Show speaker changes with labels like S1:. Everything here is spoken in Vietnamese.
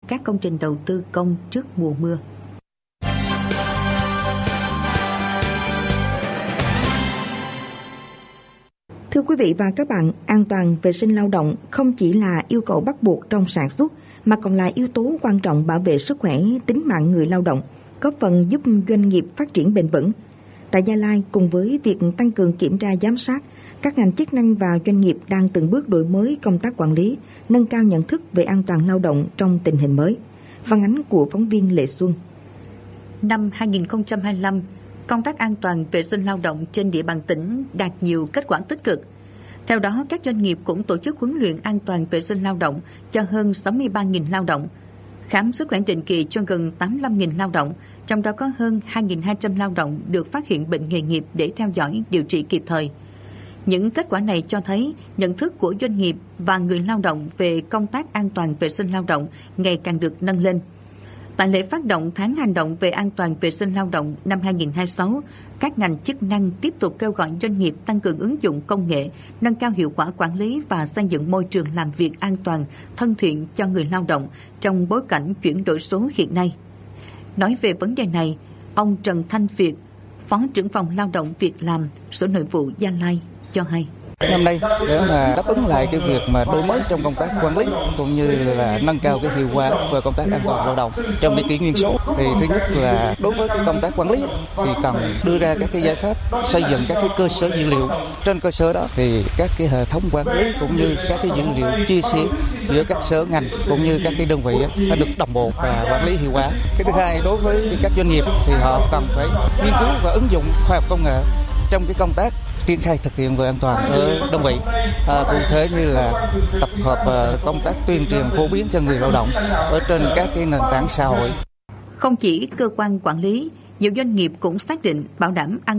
S1: các công trình đầu tư công trước mùa mưa.
S2: Thưa quý vị và các bạn, an toàn vệ sinh lao động không chỉ là yêu cầu bắt buộc trong sản xuất mà còn là yếu tố quan trọng bảo vệ sức khỏe, tính mạng người lao động, góp phần giúp doanh nghiệp phát triển bền vững. Tại Gia Lai, cùng với việc tăng cường kiểm tra giám sát, các ngành chức năng và doanh nghiệp đang từng bước đổi mới công tác quản lý, nâng cao nhận thức về an toàn lao động trong tình hình mới. Phản ánh của phóng viên Lệ Xuân.
S1: Năm 2025, công tác an toàn vệ sinh lao động trên địa bàn tỉnh đạt nhiều kết quả tích cực. Theo đó, các doanh nghiệp cũng tổ chức huấn luyện an toàn vệ sinh lao động cho hơn 63.000 lao động, khám sức khỏe định kỳ cho gần 85.000 lao động, trong đó có hơn 2.200 lao động được phát hiện bệnh nghề nghiệp để theo dõi, điều trị kịp thời. Những kết quả này cho thấy nhận thức của doanh nghiệp và người lao động về công tác an toàn vệ sinh lao động ngày càng được nâng lên. Tại lễ phát động tháng hành động về an toàn vệ sinh lao động năm 2026, các ngành chức năng tiếp tục kêu gọi doanh nghiệp tăng cường ứng dụng công nghệ, nâng cao hiệu quả quản lý và xây dựng môi trường làm việc an toàn, thân thiện cho người lao động trong bối cảnh chuyển đổi số hiện nay. Nói về vấn đề này, ông Trần Thanh Việt, Phó trưởng phòng Lao động Việc làm, Sở Nội vụ Gia Lai cho hay.
S3: Năm nay để mà đáp ứng lại cái việc mà đổi mới trong công tác quản lý cũng như là nâng cao cái hiệu quả về công tác an toàn lao động trong cái kỷ nguyên số, thì thứ nhất là đối với cái công tác quản lý thì cần đưa ra các cái giải pháp xây dựng các cái cơ sở dữ liệu. Trên cơ sở đó thì các cái hệ thống quản lý cũng như các cái dữ liệu chia sẻ giữa các sở ngành cũng như các cái đơn vị đã được đồng bộ và quản lý hiệu quả. Cái thứ hai, đối với các doanh nghiệp thì họ cần phải nghiên cứu và ứng dụng khoa học công nghệ trong cái công tác triển khai thực hiện về an toàn ở đơn vị, cụ thể như là tập hợp công tác tuyên truyền phổ biến cho người lao động ở trên các cái nền tảng xã hội.
S1: Không chỉ cơ quan quản lý, nhiều doanh nghiệp cũng xác định bảo đảm an